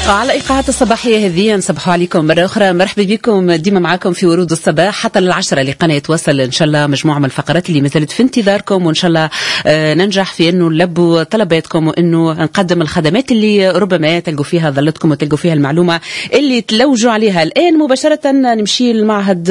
على إيقاعات الصباحية هذه نصبحوا عليكم مرة أخرى. مرحبا بكم ديما معكم في ورود الصباح حتى للعشرة لقناة وصل إن شاء الله مجموعة من الفقرات اللي مازالت في انتظاركم، وإن شاء الله ننجح في أنه نلبوا طلباتكم وأنه نقدم الخدمات اللي ربما تلقوا فيها ظلتكم وتلقوا فيها المعلومة اللي تلوجوا عليها. الآن مباشرة نمشي لمعهد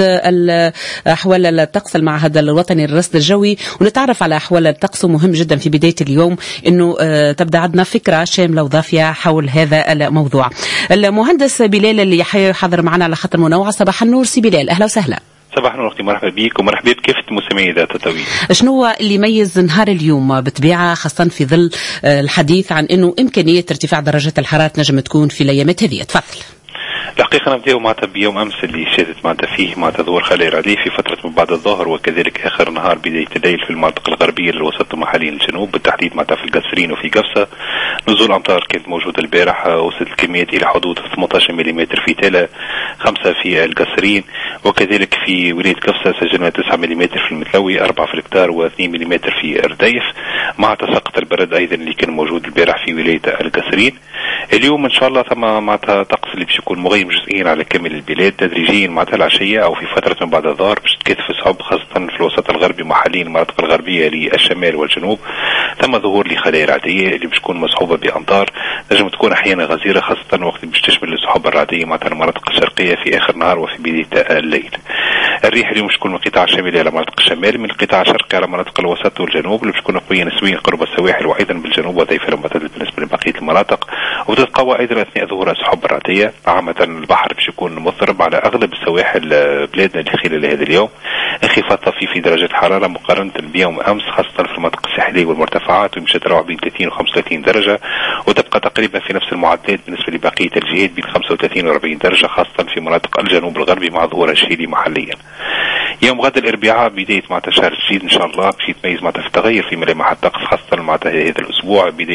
أحوال الطقس، المعهد الوطني للرصد الجوي، ونتعرف على أحوال الطقس. مهم جدا في بداية اليوم أنه تبدأ عندنا فكرة شاملة وضافية حول هذا الموضوع. المهندس بلال اللي يحضر معنا على خط المنوعة. صباح النور سي بلال، أهلا وسهلا. صباح النور اختي، مرحبا بك ومرحبا بكافة مستمعي ذات التوقيت. شنو هو اللي يميز نهار اليوم بطبيعة، خاصة في ظل الحديث عن انه امكانية ارتفاع درجات الحرارة نجم تكون في الايامات هذه؟ تفضل. الحقيقة نبدأ معناتها بيوم أمس اللي شهدت معناتها فيه معناتها ظهور خليل رعدي في فترة من بعد الظهر، وكذلك آخر نهار بداية الليل في المناطق الغربية للوسط ومحليا الجنوب، بالتحديد معناتها في القصرين وفي قفصة. نزول أمطار كانت موجودة البارح، وصلت الكميات إلى حدود 18 ملم في تلا، 5 في القصرين، وكذلك في ولاية قفصة سجلنا 9 ملم في المتلوي، 4 في الكتار و2 ملم في الرديف، مع تساقط البرد أيضا اللي كان موجود البارح في ولاية القصرين. اليوم إن شاء الله ثم معناتها طقس اللي باش يكون مغيم جزئيا على كامل البلاد، تدريجيا معناتها العشية أو في فترة من بعد الظهر باش تكثف السحب، خاصة في الوسط الغربي محليا المناطق الغربية للشمال والجنوب. ثم ظهور لخلايا رعدية اللي باش تكون مصحوبة بأمطار، نجم تكون أحيانا غزيرة، خاصة وقت باش تشمل السحب الرعدية معناتها المناطق الشرقية في آخر النهار وفي بداية الليل. الريح اليوم باش تكون من القطاع الشمالي على مناطق الشمال، من القطاع الشرقي على مناطق الوسط والجنوب، اللي باش تكون قوية نسبيا قرب السواحل وأيضا بالجنوب وضعيفة معتدلة بالنسبة لبقية المناطق، وتتقوى أيضا أثناء ظهور السحب الرعدية. عامة البحر باش يكون مضطرب على أغلب السواحل بلادنا اللي خلال هذا اليوم، انخفاض طفيف في درجة الحرارة مقارنة بيوم أمس، خاصة في المناطق الساحلية والمرتفعات، ويمشي تراوح بين 30 و 35 درجة، وتبقى تقريبا في نفس المعدلات بالنسبة لبقية الجهات بين 35 و 40 درجة، خاصة في مناطق الجنوب الغربي مع ظهور الشيلي محليا. يوم غد الأربعاء بداية معناتها شهر جديد إن شاء الله باش يتميز معناتها في التغير في ملامح الطقس، خاصة معناتها هذا الأسبوع بداية